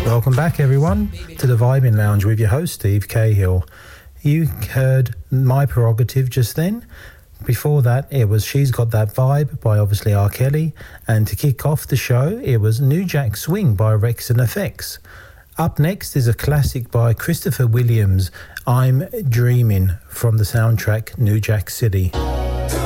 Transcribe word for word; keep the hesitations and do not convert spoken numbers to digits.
Welcome back, everyone, to the Vibing Lounge with your host, Steve Cahill. You heard My Prerogative just then. Before that, it was She's Got That Vibe by obviously R. Kelly. And to kick off the show, it was New Jack Swing by Rex and Effects. Up next is a classic by Christopher Williams, I'm Dreaming, from the soundtrack New Jack City.